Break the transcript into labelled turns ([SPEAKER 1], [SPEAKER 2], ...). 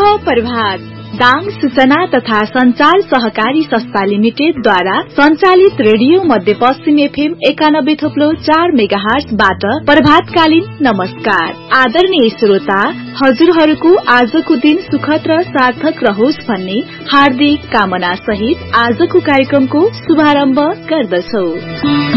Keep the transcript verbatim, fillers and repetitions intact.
[SPEAKER 1] प्रभात दाङ सूचना तथा संचार सहकारी संस्था लिमिटेडद्वारा सञ्चालित रेडियो मध्यपश्चिम एफएम एकानब्बे थोप्लो चार मेगाहर्जबाट प्रभातकालीन नमस्कार। आदरणीय श्रोता, हजुरहरूको आजको दिन सुखद र सार्थक रहोस् भन्ने हार्दिक कामना सहित आजको कार्यक्रमको शुभारम्भ गर्दछौ।